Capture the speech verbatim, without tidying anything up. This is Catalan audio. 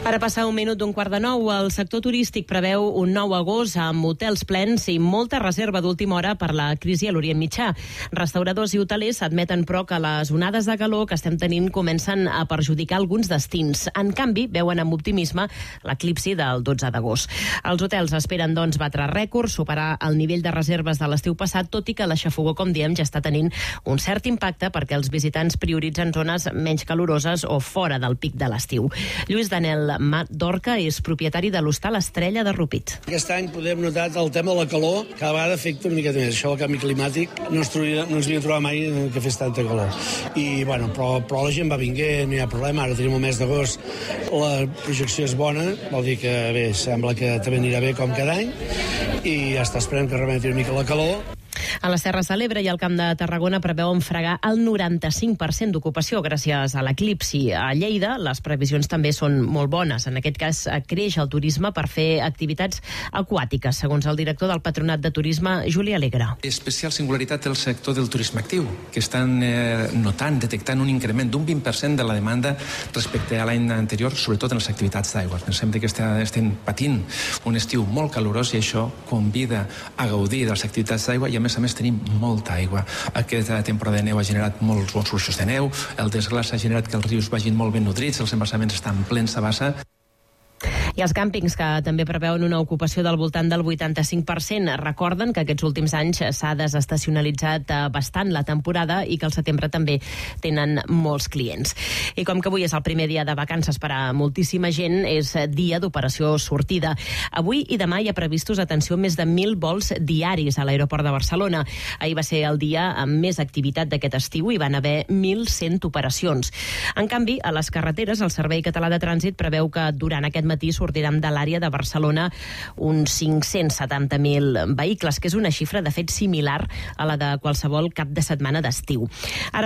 Ara passa un minut d'un quart de nou. El sector turístic preveu un nou agost amb hotels plens i molta reserva d'última hora per la crisi a l'Orient Mitjà. Restauradors i hotelers admeten, però, que les onades de calor que estem tenint comencen a perjudicar alguns destins. En canvi, veuen amb optimisme l'eclipsi del dotze d'agost. Els hotels esperen, doncs, batre rècords, superar el nivell de reserves de l'estiu passat, tot i que la xafogor, com diem, ja està tenint un cert impacte perquè els visitants prioritzen zones menys caloroses o fora del pic de l'estiu. Lluís Daniel Mat Dorca és propietari de l'hostal Estrella de Rupit. Aquest any podem notar el tema de la calor, cada vegada afecta una miqueta més. Això del canvi climàtic no ens, trobia, no ens havíem trobat mai que fes tanta calor. I, bueno, però, però la gent va vinguent, no hi ha problema. Ara tenim el mes d'agost, la projecció és bona, vol dir que, bé, sembla que també anirà bé com cada any, i ja està esperant que remeti una mica la calor. A les Terres de l'Ebre i al Camp de Tarragona preveuen fregar el noranta-cinc per cent d'ocupació gràcies a l'eclipsi. A Lleida les previsions també són molt bones. En aquest cas creix el turisme per fer activitats aquàtiques, segons el director del Patronat de Turisme, Juli Alegre. Especial singularitat del sector del turisme actiu, que estan eh, notant, detectant un increment d'un vint per cent de la demanda respecte a l'any anterior, sobretot en les activitats d'aigua. Pensem que estem patint un estiu molt calorós i això convida a gaudir de les activitats d'aigua i a més a més tenim molta aigua. Aquesta temporada de neu ha generat molts bons fluxos de neu, el desglaç ha generat que els rius vagin molt ben nodrits, els embassaments estan plens de bassa. I els càmpings, que també preveuen una ocupació del voltant del vuitanta-cinc per cent, recorden que aquests últims anys s'ha desestacionalitzat bastant la temporada i que al setembre també tenen molts clients. I com que avui és el primer dia de vacances per a moltíssima gent, és dia d'operació sortida. Avui i demà hi ha previstos, atenció, més de mil vols diaris a l'aeroport de Barcelona. Ahir va ser el dia amb més activitat d'aquest estiu i van haver mil cent operacions. En canvi, a les carreteres, el Servei Català de Trànsit preveu que durant aquest matí sortiran de l'àrea de Barcelona uns cinc-cents setanta mil vehicles, que és una xifra, de fet, similar a la de qualsevol cap de setmana d'estiu. Ara